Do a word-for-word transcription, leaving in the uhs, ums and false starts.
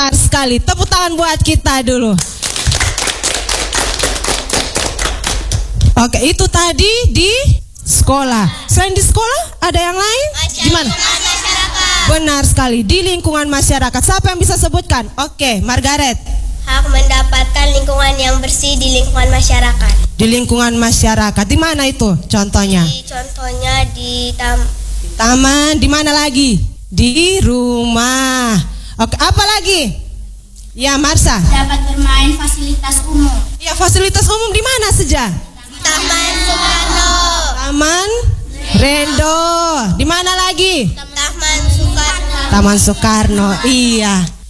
Sekali, tepuk tangan buat kita dulu. Oke, itu tadi di sekolah. Selain di sekolah, ada yang lain? Gimana? Masyarakat. Benar sekali, di lingkungan masyarakat. Siapa yang bisa sebutkan? Oke, Margaret. Hak mendapatkan lingkungan yang bersih di lingkungan masyarakat. Di lingkungan masyarakat, di mana itu contohnya? Di contohnya di tam Taman, di mana lagi? Di rumah. Oke, apa lagi? Ya, Marsha. dapat bermain fasilitas umum. Ya, fasilitas umum di mana saja? Taman Soekarno. Taman Rendo. Di mana lagi? Taman Soekarno. Taman Soekarno. Iya.